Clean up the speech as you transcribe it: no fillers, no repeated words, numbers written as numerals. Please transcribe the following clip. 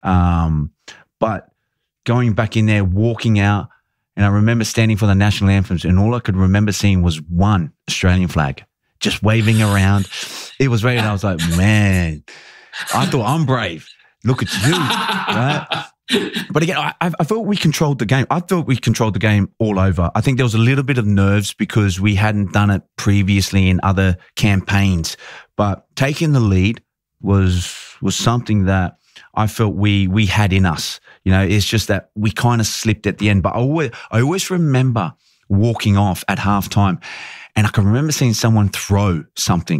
But going back in there, walking out, and I remember standing for the national anthems, and all I could remember seeing was one Australian flag just waving around. It was red, and I was like, man, I thought I'm brave. Look at you, right? But again, I thought we controlled the game. I thought we controlled the game all over. I think there was a little bit of nerves because we hadn't done it previously in other campaigns. But taking the lead was something that I felt we had in us. You know, it's just that we kind of slipped at the end. But I always remember walking off at halftime, and I can remember seeing someone throw something